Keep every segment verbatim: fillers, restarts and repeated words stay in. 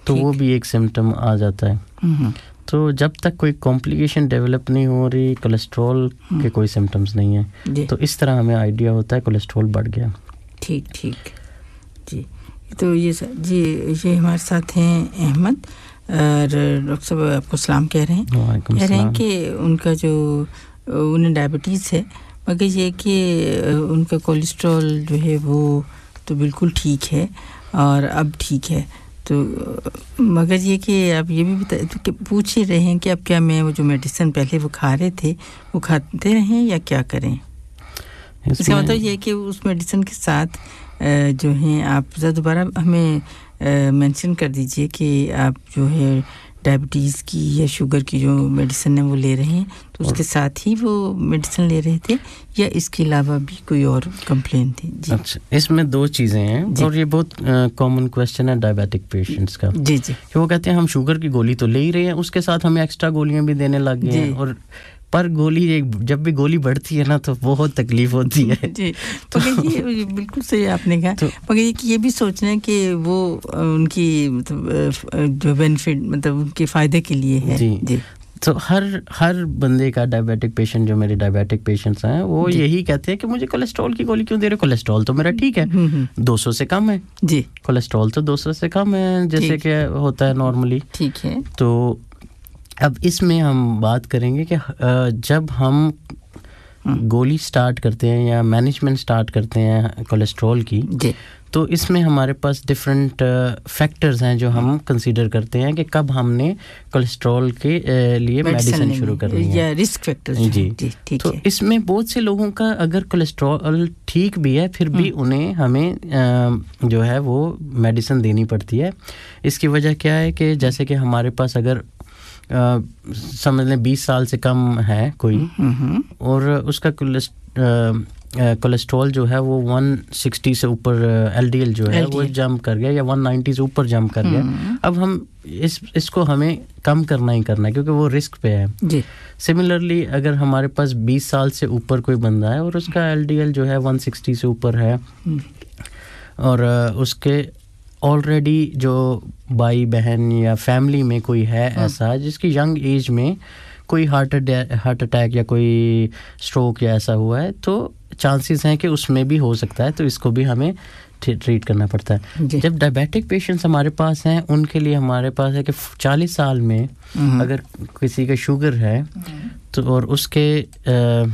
तो वो भी एक सिम्टम आ जाता है। हम्म तो जब तक कोई कॉम्प्लिकेशन डेवलप नहीं हो रही, कोलेस्ट्रॉल के कोई सिम्टम्स नहीं है, तो इस तरह हमें आइडिया होता है कोलेस्ट्रॉल बढ़ गया। ठीक ठीक जी। तो ये जी ये हमारे साथ हैं अहमद और डॉक्टर साहब आपको सलाम कह रहे हैं। कह रहे हैं कि उनका जो उन्हें डायबिटीज़ है, मगर ये कि उनका कोलेस्ट्रॉल जो है वो तो बिल्कुल ठीक है और अब ठीक है, तो मगर ये कि आप ये भी तो पूछ ही रहे हैं कि अब क्या मैं वो जो मेडिसिन पहले वो खा रहे थे वो खाते रहें या क्या करें? इसका मतलब ये है कि उस मेडिसिन के साथ जो है आप दोबारा हमें मेंशन कर दीजिए कि आप जो है डायबिटीज़ की या शुगर की जो मेडिसिन है वो ले रहे हैं, तो उसके साथ ही वो मेडिसिन ले रहे थे या इसके अलावा भी कोई और कंप्लेन थी? जी अच्छा, इसमें दो चीज़ें हैं और ये बहुत कॉमन क्वेश्चन है डायबिटिक पेशेंट्स का। जी जी कि वो कहते हैं हम शुगर की गोली तो ले ही रहे हैं, उसके साथ हमें एक्स्ट्रा गोलियां भी देने लग गए हैं, और पर गोली एक जब भी गोली बढ़ती है ना तो बहुत तकलीफ होती है। जी तो ये बिल्कुल सही आपने कहा, तो, मगर ये ये भी सोचना है कि वो उनकी मतलब जो बेनिफिट मतलब उनके फ़ायदे के लिए है। जी जी तो हर हर बंदे का डायबिटिक पेशेंट जो मेरे डायबिटिक पेशेंट्स हैं वो यही कहते हैं कि मुझे कोलेस्ट्रॉल की गोली क्यों दे रहे हो, कोलेस्ट्रॉल तो मेरा ठीक है, दो सौ से कम है। जी कोलेस्ट्रॉल तो दो सौ से कम है जैसे कि होता है नॉर्मली। ठीक है, तो अब इसमें हम बात करेंगे कि जब हम गोली स्टार्ट करते हैं या मैनेजमेंट स्टार्ट करते हैं कोलेस्ट्रॉल की, तो इसमें हमारे पास डिफरेंट फैक्टर्स हैं जो हम कंसीडर करते हैं कि कब हमने कोलेस्ट्रॉल के लिए मेडिसिन शुरू करनी है या रिस्क फैक्टर्स। जी जी तो इसमें बहुत से लोगों का अगर कोलेस्ट्रॉल ठीक भी है फिर भी उन्हें हमें जो है वो मेडिसिन देनी पड़ती है। इसकी वजह क्या है कि जैसे कि हमारे पास अगर Uh, समझ लें बीस साल से कम है कोई और उसका कोलेस्ट्रॉल जो है वो एक सौ साठ से ऊपर एलडीएल जो है वो जंप कर गया या एक सौ नब्बे से ऊपर जंप कर गया, अब हम इस इसको हमें कम करना ही करना है क्योंकि वो रिस्क पे है। जी सिमिलरली अगर हमारे पास बीस साल से ऊपर कोई बंदा है और उसका एलडीएल जो है एक सौ साठ से ऊपर है और उसके ऑलरेडी जो भाई बहन या फैमिली में कोई है ऐसा जिसकी यंग एज में कोई हार्ट हार्ट अटैक या कोई स्ट्रोक या ऐसा हुआ है, तो चांसेस हैं कि उसमें भी हो सकता है, तो इसको भी हमें ट्रीट करना पड़ता है। जब डायबिटिक पेशेंट्स हमारे पास हैं उनके लिए हमारे पास है कि चालीस साल में अगर किसी का शुगर है तो और उसके आ,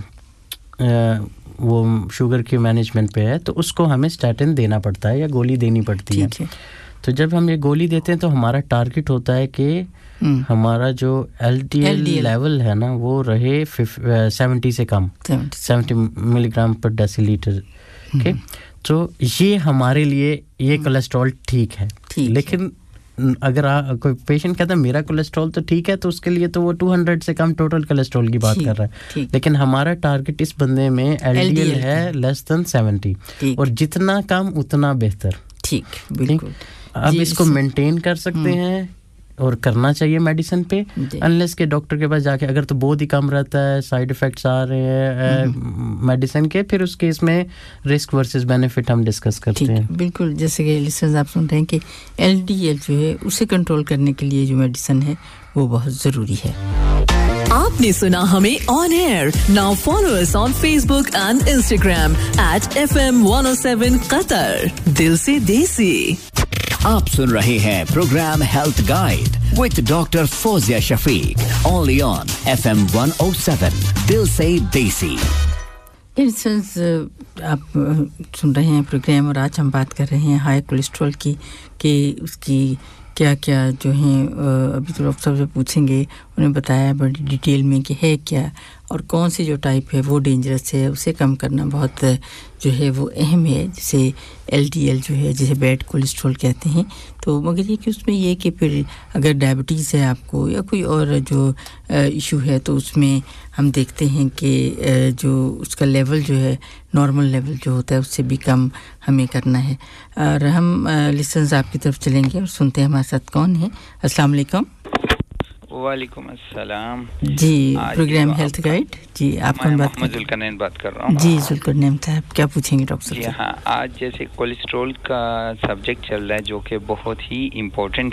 आ, वो शुगर के मैनेजमेंट पे है तो उसको हमें स्टैटिन देना पड़ता है या गोली देनी पड़ती है। है तो जब हम ये गोली देते हैं तो हमारा टारगेट होता है कि हमारा जो एलडीएल लेवल है ना वो रहे सत्तर से कम, सत्तर मिलीग्राम पर डेसीलीटर के। तो ये हमारे लिए ये कोलेस्ट्रॉल ठीक है, लेकिन अगर आ, कोई पेशेंट कहता है मेरा कोलेस्ट्रॉल तो ठीक है तो उसके लिए तो वो दो सौ से कम टोटल कोलेस्ट्रॉल की बात कर रहा है, लेकिन हमारा टारगेट इस बंदे में एलडीएल है लेस देन सत्तर और जितना कम उतना बेहतर। ठीक बिल्कुल, अब इसको मेंटेन कर सकते हैं और करना चाहिए मेडिसिन पे अनलेस के डॉक्टर के पास जाके अगर तो बहुत ही कम रहता है, साइड इफेक्ट्स आ रहे हैं मेडिसिन के, फिर उस केस में रिस्क वर्सेस बेनिफिट हम डिस्कस करते हैं। बिल्कुल, जैसे कि लिसनर्स आप सुन रहे हैं कि एलडीएल जो है उसे कंट्रोल करने के लिए जो मेडिसिन है वो बहुत जरूरी है। आपने सुना हमें on air. Now follow us on Facebook and Instagram at F M one O seven Qatar. दिल से देसी। आप सुन रहे हैं programme health guide with doctor Fauzia Shafiq only on F M one O seven दिल से देसी। लिसनर्स आप सुन रहे हैं प्रोग्राम और आज हम बात कर रहे हैं हाई कोलेस्ट्रॉल की कि उसकी क्या क्या जो हैं अभी तो डॉक्टर साहब से पूछेंगे, उन्हें बताया बड़ी डिटेल में कि है क्या और कौन सी जो टाइप है वो डेंजरस है, उसे कम करना बहुत जो है वो अहम है, जैसे एलडीएल जो है जिसे बैड कोलेस्ट्रॉल कहते हैं। तो मगर ये कि उसमें ये कि फिर अगर डायबिटीज़ है आपको या कोई और जो इशू है तो उसमें हम देखते हैं कि जो उसका लेवल जो है नॉर्मल लेवल जो होता है उससे भी कम हमें करना है। और हम लिसनर्स आपकी तरफ चलेंगे और सुनते हैं हमारे साथ कौन है। अस्सलाम वालेकुम। वालेकुम अस्सलाम जी, प्रोग्राम हेल्थ गाइड। जी, आप कौन बात कर रहे हैं? जुल्करनैन बात कर रहा हूँ। जी जुल्करनैन साहब, क्या पूछेंगे डॉक्टर साहब? हाँ, आज जैसे कोलेस्ट्रॉल का सब्जेक्ट चल रहा है जो कि बहुत ही इम्पोर्टेंट